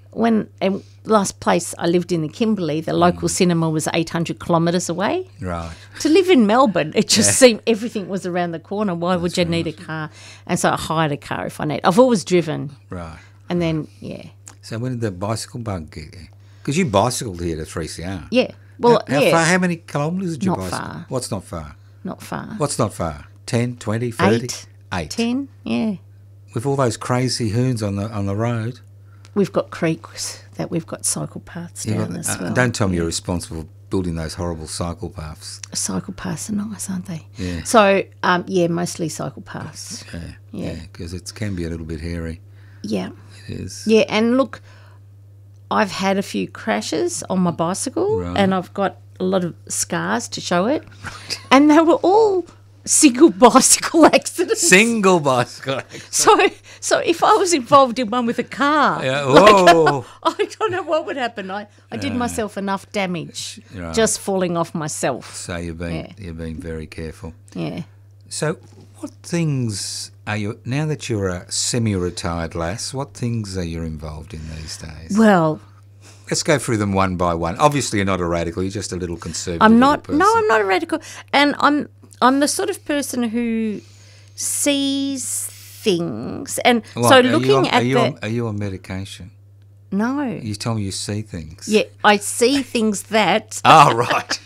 last place I lived in the Kimberley, the local cinema was 800 kilometres away. Right. To live in Melbourne, it just seemed everything was around the corner. Why would you need a car? And so I hired a car if I need. I've always driven. Right. And then, So when did the bicycle bug get you? Because you bicycled here to 3CR. Yeah. Well, how far? How many kilometres did you Not bicycle? far. What's not far? Not far. What's not far? 10, 20, 30? 8. 10, yeah. With all those crazy hoons on the road. We've got creeks that we've got cycle paths down as well. Don't tell me you're responsible for building those horrible cycle paths. Cycle paths are nice, aren't they? Yeah. So, mostly cycle paths. Yeah, because it can be a little bit hairy. Yeah. It is. Yeah, and look, I've had a few crashes on my bicycle and I've got a lot of scars to show it. Right. And they were all single bicycle accidents. Single bicycle accidents. So if I was involved in one with a car, I don't know what would happen. I did myself enough damage just falling off myself. So you're being very careful. Yeah. So what things are you, now that you're a semi-retired lass, what things are you involved in these days? Well, let's go through them one by one. Obviously, you're not a radical. You're just a little conservative. I'm not. Person. No, I'm not a radical. And I'm the sort of person who sees things. And so looking at are you on medication? No. You tell me you see things. Yeah, I see things that. Oh, right.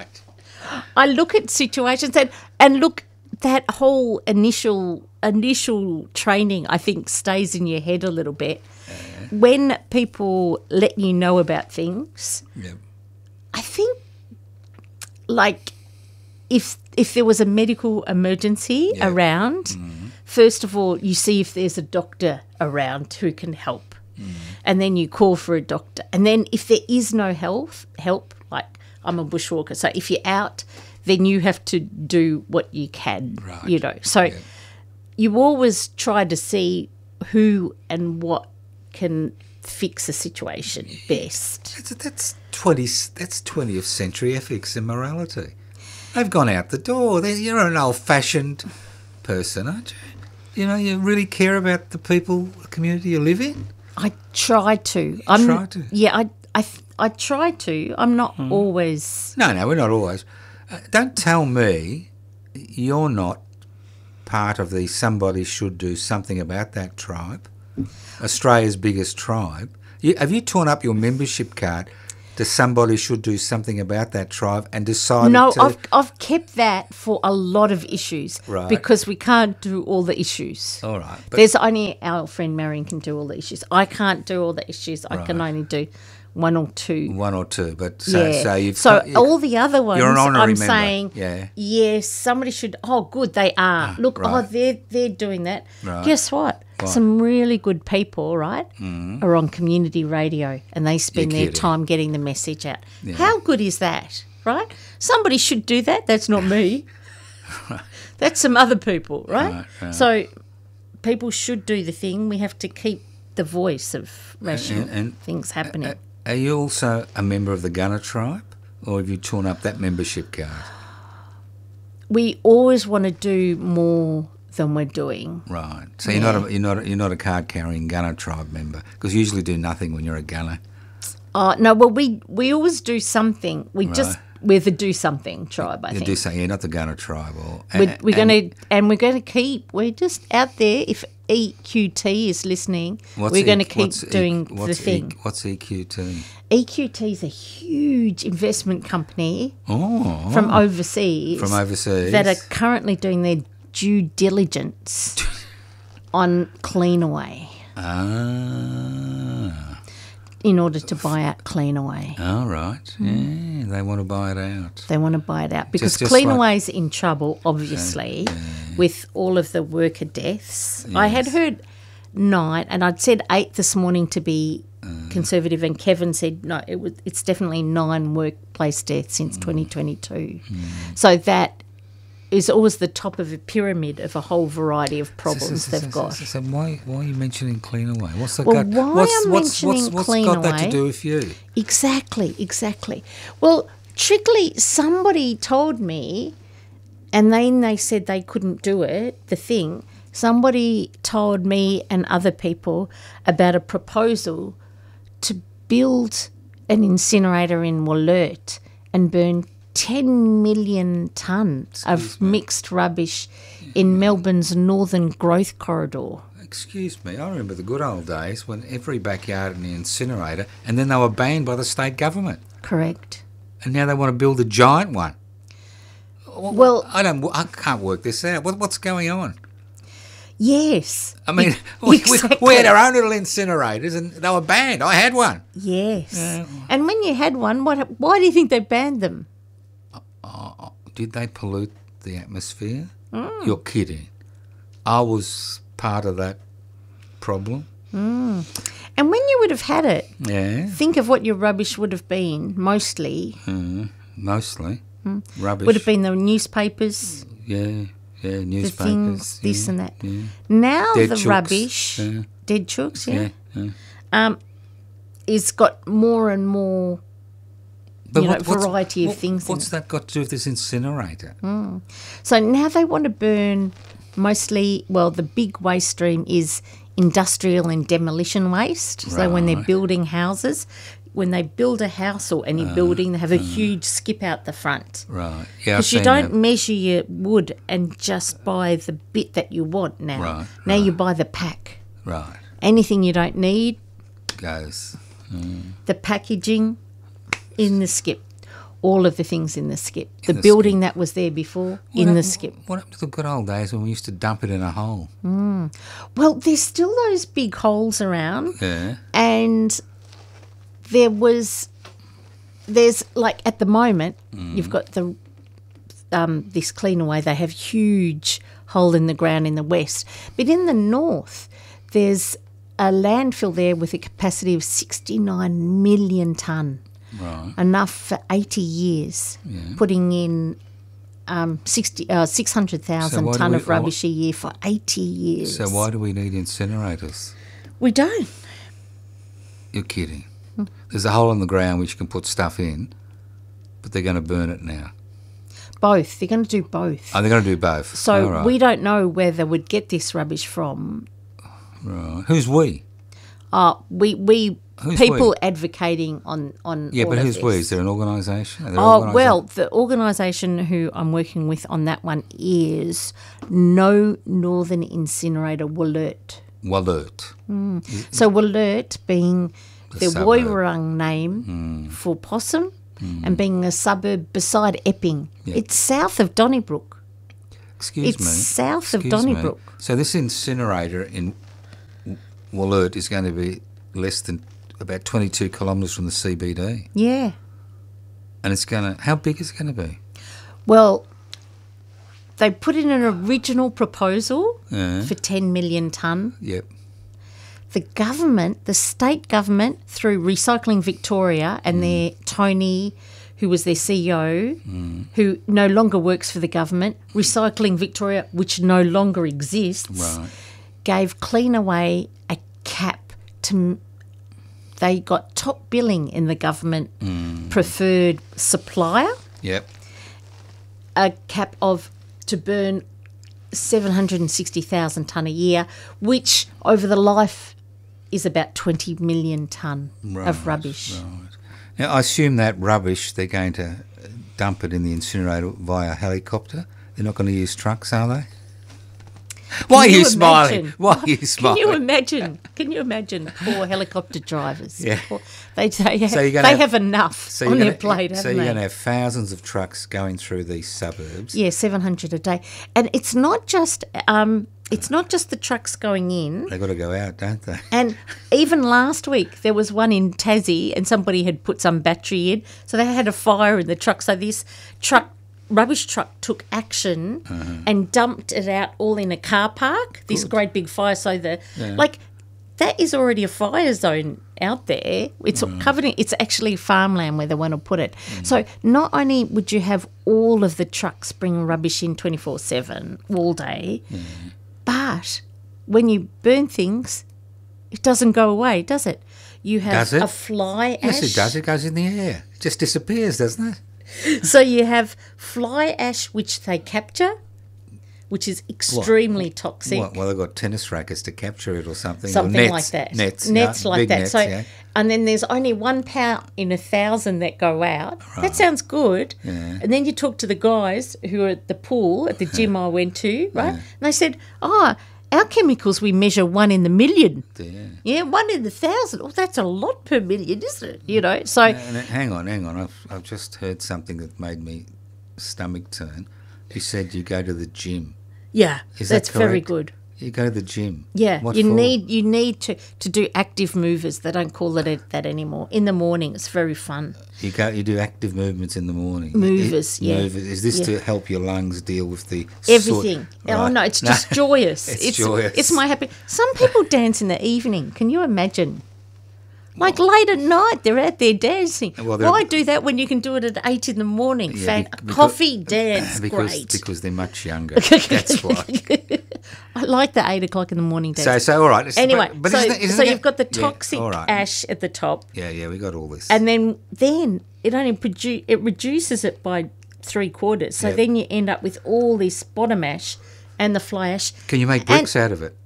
I look at situations and look, that whole initial training, I think, stays in your head a little bit. When people let you know about things, I think, like, if there was a medical emergency around, first of all, you see if there's a doctor around who can help. And then you call for a doctor. And then if there is no help, like I'm a bushwalker, so if you're out, then you have to do what you can, you know. So you always try to see who and what can fix a situation best. That's 20th century ethics and morality. They've gone out the door. You're an old-fashioned person, aren't you? You really care about the people, the community you live in? I try to. Try to? Yeah, I try to. I'm not always. No, we're not always. Don't tell me you're not part of the somebody should do something about that tribe, Australia's biggest tribe. Have you torn up your membership card to somebody should do something about that tribe and decided No, to... I've kept that for a lot of issues. Right. Because we can't do all the issues. All right. But There's only our friend Marion can do all the issues. I can't do all the issues. I can only do one or two. one or two, but All the other ones, you're an honorary I'm member. saying, Yeah. yes, somebody should. Oh, good, they are. Look, right. they're doing that. Right. Guess what? Some really good people, right, are on community radio, and they spend You're their kidding. time getting the message out. How good is that, right? Somebody should do that. That's not me. That's some other people, right? Right. So people should do the thing. We have to keep the voice of rational And- things happening. Are you also a member of the Gunner tribe, or have you torn up that membership card? We always want to do more than we're doing. Right. So you're not a card carrying Gunner tribe member, because you usually do nothing when you're a Gunner. No, well, we always do something. We're the do something tribe, I You think. do something. You're not the Gunner tribe, or We're going to keep. We're just out there. If EQT is listening, we're going to keep doing the thing. What's EQT? EQT is a huge investment company Oh, from overseas. from overseas that are currently doing their due diligence on Cleanaway in order to buy out Cleanaway. All right. Yeah, they want to buy it out. They want to buy it out because Just Cleanaway's in trouble, obviously, with all of the worker deaths. I had heard 9, and I'd said 8 this morning to be conservative, and Kevin said no, it's definitely 9 workplace deaths since 2022. So that is always the top of a pyramid of a whole variety of problems they've got. So why are you mentioning Cleanaway? What's the Well, gut? why I'm mentioning what's got that to Cleanaway- do with you? Exactly. Well, trickily, somebody told me, and then they said they couldn't do it, the thing. Somebody told me and other people about a proposal to build an incinerator in Wollert and burn 10 million tonnes of mixed rubbish in Melbourne's northern growth corridor. Excuse me, I remember the good old days when every backyard had an incinerator, and then they were banned by the state government, Correct. and now they want to build a giant one. Well, I can't work this out. What's going on? yes. I mean, Exactly. we had our own little incinerators, and they were banned. I had one. Yes. And when you had one, why do you think they banned them? Did they pollute the atmosphere? You're kidding. I was part of that problem. And when you would have had it, Yeah, think of what your rubbish would have been, mostly. mostly. Rubbish. Would have been the newspapers, Yeah, the newspapers. things, this yeah, and that. Yeah, Now Dead the chooks, rubbish, yeah. dead chooks, yeah, yeah. it's got more and more variety of things in What's that got to do with this incinerator? So now they want to burn mostly, well, the big waste stream is industrial and demolition waste. So when they're Right. building houses, when they build a house or any building, they have a huge skip out the front. Right. Yeah, I've Because you seen don't that. measure your wood and just buy the bit that you want now. Right, Now you buy the pack. Right. Anything you don't need, Goes. the packaging in the skip. All of the things in the skip. The the building that was there before, in the skip. What happened to the good old days when we used to dump it in a hole? Well, there's still those big holes around, Yeah. and there's like at the moment you've got the this Cleanaway. They have huge hole in the ground in the west, but in the north there's a landfill there with a capacity of 69 million tonne, Right. enough for 80 years, putting in 600,000 So why do tonne we- of rubbish a year for 80 years. So why do we need incinerators? We don't. You're kidding. There's a hole in the ground which you can put stuff in, but they're going to burn it now. Both. They're going to do both. Oh, they're going to do both. So All right. we don't know where they would get this rubbish from. Right. Who's we? We Who's people we? advocating on Yeah, all but of who's this. we? Is there an organisation? Oh, well, the organisation who I'm working with on that one is No Northern Incinerator Wollert. Wollert. So Wollert being the suburb. Woiwurrung name for possum and being a suburb beside Epping. Yeah. It's south of Donnybrook. Excuse It's me. south of Excuse me. Donnybrook. So this incinerator in Wollert is going to be less than about 22 kilometres from the CBD. Yeah. And it's going to... How big is it going to be? Well, they put in an original proposal Yeah. for 10 million tonne. Yep. The government, the state government, through Recycling Victoria and their Tony, who was their CEO, who no longer works for the government, Recycling Victoria, which no longer exists, Right. gave Cleanaway a cap to... They got top billing in the government preferred supplier, Yep. a cap of to burn 760,000 tonne a year, which over the life is about 20 million tonne of rubbish. Right. Now, I assume that rubbish, they're going to dump it in the incinerator via helicopter. They're not going to use trucks, are they? Why are Can you you smiling? imagine? Why are you smiling? Can you imagine poor helicopter drivers? Yeah. They So you're gonna they have- have enough So on you're their gonna- plate, So haven't you're they? going to have thousands of trucks going through these suburbs. Yeah, 700 a day. And it's not just the trucks going in. They've got to go out, don't they? And even last week, there was one in Tassie and somebody had put some battery in. So they had a fire in the truck. So this rubbish truck took action and dumped it out all in a car park, this great big fire. So that is already a fire zone out there. It's covered in, it's actually farmland where they want to put it. So not only would you have all of the trucks bringing rubbish in 24/7 all day, but when you burn things, it doesn't go away, does it? You have Does it? a fly ash. Yes, it does. It goes in the air. It just disappears, doesn't it? So you have fly ash, which they capture, which is extremely toxic. Well, they've got tennis rackets to capture it or something. Something or nets, like that. Nets like big that. Nets, So, yeah. and then there's only 1 pound in 1,000 that go out. That sounds good. Yeah. And then you talk to the guys who are at the pool at the gym I went to, right? And they said, our chemicals we measure 1 in the million. Yeah. Yeah, 1 in 1,000. Oh, that's a lot per million, isn't it? You know, so And hang on. I've just heard something that made me stomach turn. You said you go to the gym. yeah, Is that that's very correct? good. You go to the gym. Yeah, What you for? need to do active movers. They don't call it that anymore. In the morning, it's very fun. You do active movements in the morning. Movers, yeah. Movers. Is this Yeah. to help your lungs deal with the Everything. Oh Right. no, it's just joyous. It's joyous. It's my happy. Some people dance in the evening. Can you imagine? Like late at night, they're out there dancing. Well, they're- Why do that when you can do it at 8 in the morning? Yeah, Coffee dance, great. because they're much younger. That's why. I like the 8 o'clock in the morning dance. So all right. Anyway, but so isn't it- you've got the Yeah, toxic all right. ash at the top. Yeah, we got all this. And then it only reduces it by 3/4. So Yep. then you end up with all this bottom ash and the fly ash. Can you make bricks out of it?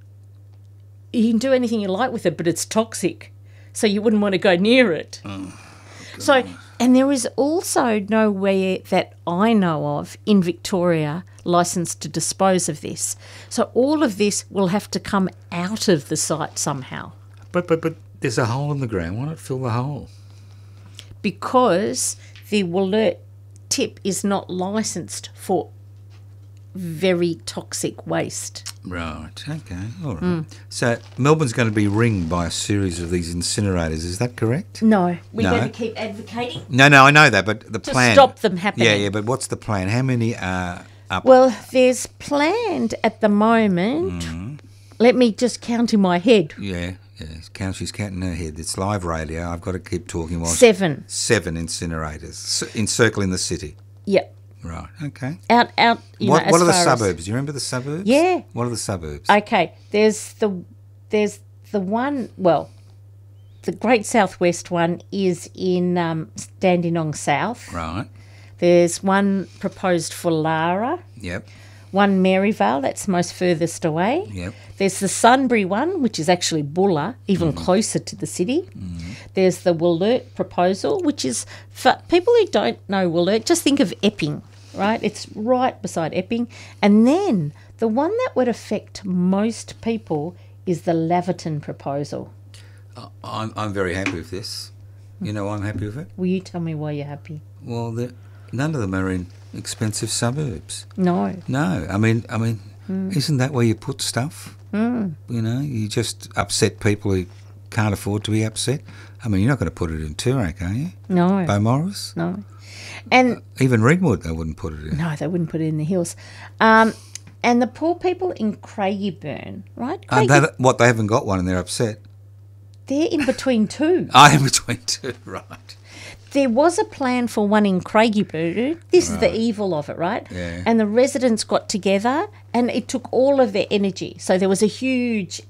You can do anything you like with it, but it's toxic. So you wouldn't want to go near it. So, and there is also nowhere that I know of in Victoria licensed to dispose of this. So all of this will have to come out of the site somehow. But there's a hole in the ground. Why not fill the hole? Because the Wollert tip is not licensed for very toxic waste. Right. Okay. All right. So Melbourne's going to be ringed by a series of these incinerators. Is that correct? No, we No. got to keep advocating No, I know that, but the to plan. stop them happening. Yeah. But what's the plan? How many are up? Well, there's planned at the moment. Let me just count in my head. Yeah. She's counting her head. It's live radio. I've got to keep talking while 7. 7 incinerators encircling the city. Yep. Right. Okay. Out. What as are the far as- suburbs? Do you remember the suburbs? Yeah. What are the suburbs? Okay. There's the one. Well, the Great Southwest one is in Dandenong South. Right. There's one proposed for Lara, Yep. one Maryvale, that's most furthest away. Yep. There's the Sunbury one, which is actually Bulla, even closer to the city. There's the Wollert proposal, which is, for people who don't know Wollert, just think of Epping, right? It's right beside Epping. And then the one that would affect most people is the Laverton proposal. I'm very happy with this. You know why I'm happy with it? Will you tell me why you're happy? Well, none of them are in expensive suburbs. No. No, I mean, isn't that where you put stuff? You know, you just upset people who can't afford to be upset. I mean, you're not going to put it in Toorak, are you? No. Beaumaris? No. And Even Ringwood, they wouldn't put it in. no, they wouldn't put it in the hills. And the poor people in Craigieburn, right? They haven't got one and they're upset. They're in between two. I am between two, right. There was a plan for one in Craigieburn. This is the evil of it, right? Yeah. And the residents got together, and it took all of their energy. So there was a huge,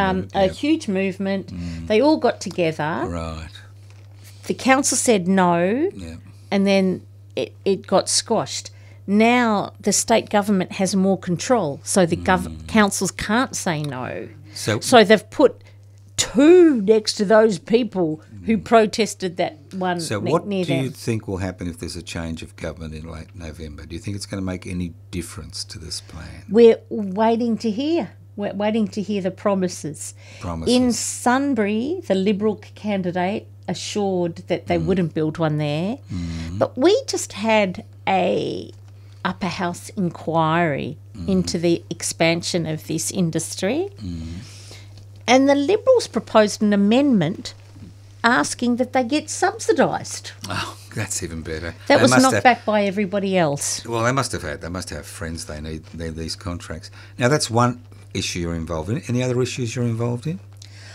huge movement. They all got together. Right. The council said no, and then it got squashed. Now the state government has more control, so the councils can't say no. So they've put two next to those people who protested that one. So what near do you them. think will happen if there's a change of government in late November? Do you think it's going to make any difference to this plan? We're waiting to hear. We're waiting to hear the promises. In Sunbury, the Liberal candidate assured that they wouldn't build one there. But we just had a upper house inquiry into the expansion of this industry. And the Liberals proposed an amendment asking that they get subsidised. Oh, that's even better. That was knocked back by everybody else. Well, they must have friends they need these contracts. Now, that's one issue you're involved in. Any other issues you're involved in?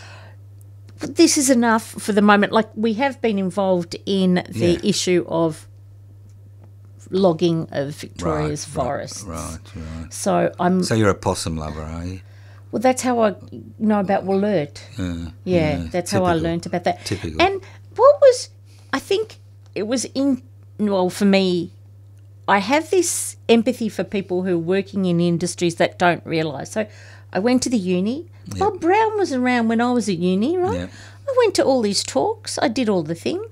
But this is enough for the moment. Like, we have been involved in the issue of logging of Victoria's forests. Right. So So you're a possum lover, are you? Well, that's how I know about Wollert. That's how I learnt about that. Typical. And what was, I think it was for me, I have this empathy for people who are working in industries that don't realise. So I went to the uni. Bob Brown was around when I was at uni, right? Yep. I went to all these talks. I did all the thing.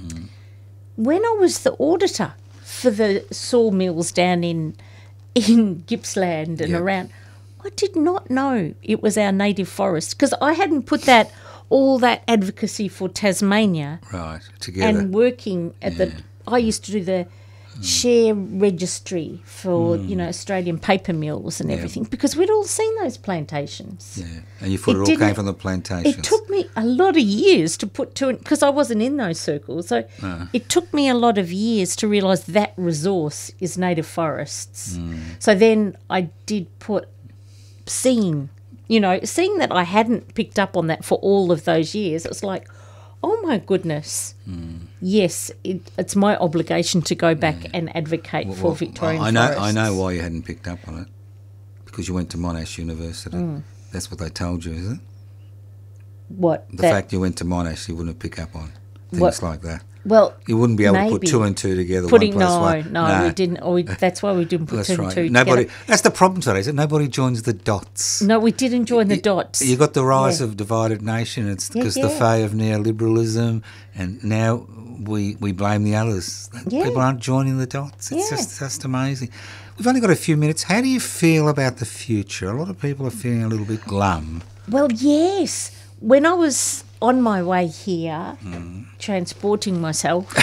When I was the auditor for the sawmills down in Gippsland and around, I did not know it was our native forest because I hadn't put all that advocacy for Tasmania together and working at I used to do the share registry for Australian paper mills and everything because we'd all seen those plantations. Yeah, and you thought it all came from the plantations. It took me a lot of years to put to it because I wasn't in those circles. So it took me a lot of years to realise that resource is native forests. So then I did put seeing that I hadn't picked up on that for all of those years, it's like, oh my goodness, yes, it's my obligation to go back and advocate for Victorian forests. I know why you hadn't picked up on it, because you went to Monash University. That's what they told you, is it? What? The fact you went to Monash, you wouldn't pick up on things like that. Well, you wouldn't be able to put two and two together. We didn't. That's why we didn't put two and two together. That's the problem today, is that nobody joins the dots. No, we didn't join the dots. You got the rise of divided nation. It's because the fay of neoliberalism, and now we blame the others. People aren't joining the dots. It's just amazing. We've only got a few minutes. How do you feel about the future? A lot of people are feeling a little bit glum. Well, yes. When I was on my way here, transporting myself,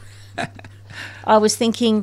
I was thinking,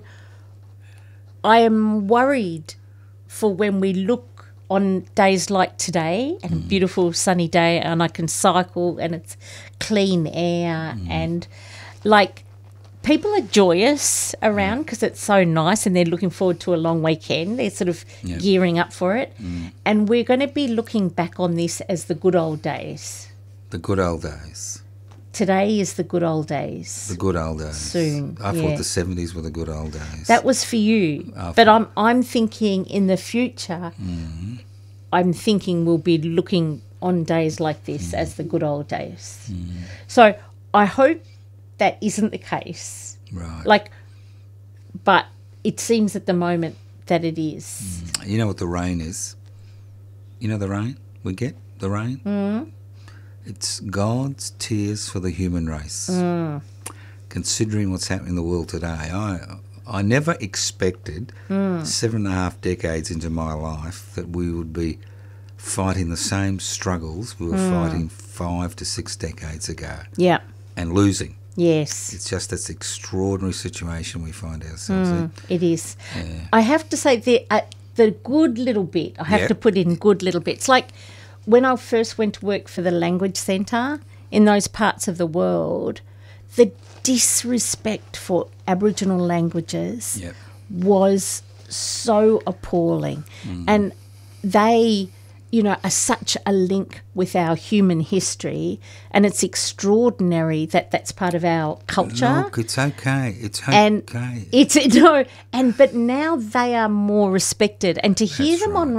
I am worried for when we look on days like today and a beautiful sunny day and I can cycle and it's clean air and like people are joyous around because it's so nice and they're looking forward to a long weekend. They're sort of gearing up for it. And we're going to be looking back on this as the good old days. The good old days. Today is the good old days. The good old days. Soon. I thought the 70s were the good old days. That was for you. But I'm thinking in the future, I'm thinking we'll be looking on days like this as the good old days. So I hope that isn't the case. Right. Like but it seems at the moment that it is. You know what the rain is? You know the rain we get? The rain? Mm. It's God's tears for the human race. Mm. Considering what's happening in the world today, I never expected 7.5 decades into my life that we would be fighting the same struggles we were fighting 5 to 6 decades ago. Yeah. And losing. Yes. It's just this extraordinary situation we find ourselves in. It is. Yeah. I have to say the good little bit, I have to put in good little bits. Like when I first went to work for the Language Centre in those parts of the world, the disrespect for Aboriginal languages was so appalling. And they, you know, are such a link with our human history, and it's extraordinary that that's part of our culture. Look, it's okay. It's okay. But now they are more respected, and to hear them on